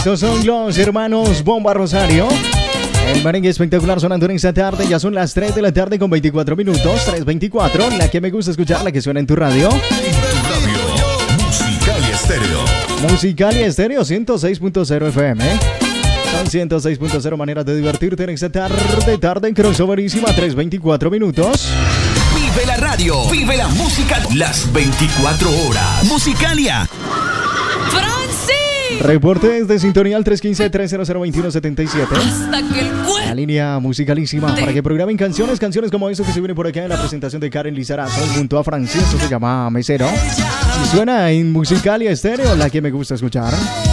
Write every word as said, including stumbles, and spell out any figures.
Estos son los hermanos Bomba Rosario. El merengue espectacular sonando en esta tarde. Ya son las tres de la tarde con veinticuatro minutos. tres veinticuatro. La que me gusta escuchar, la que suena en tu radio. Radio Musical y Estéreo. Musical y Estéreo ciento seis punto cero F M. Son ciento seis punto cero maneras de divertirte en esta tarde. Tarde en crossoverísima. tres veinticuatro minutos. Vive la radio. Vive la música. Las veinticuatro horas. Musicalia. Reporte desde Sintonía al tres uno cinco, tres cero cero, dos uno siete siete. Hasta que el cuerpo. La línea musicalísima para que programen canciones, canciones como eso que se viene por acá en la presentación de Karen Lizarazo junto a Francisco, se llama Mesero. Y suena en Musical y Estéreo, la que me gusta escuchar.